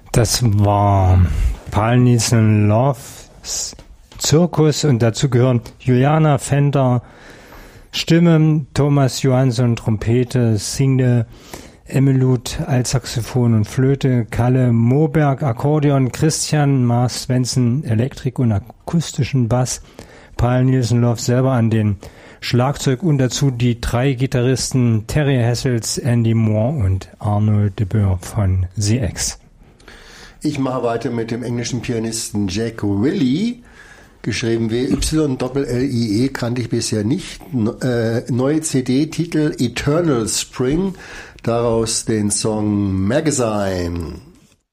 Das war Paul Nielsen Loves Zirkus und dazu gehören Juliana Fender Stimme, Thomas Johansson Trompete, Signe Emmelut Altsaxophon und Flöte, Kalle Moberg Akkordeon, Christian Mars Svensson Elektrik und akustischen Bass, Paul Nielsen Love selber an den Schlagzeug und dazu die 3 Gitarristen Terry Hessels, Andy Moore und Arnold de Boer von The X. Ich mache weiter mit dem englischen Pianisten Jack Willie, geschrieben W-Y-L-L-I-E, kannte ich bisher nicht. Neue CD, Titel Eternal Spring, daraus den Song Magazine.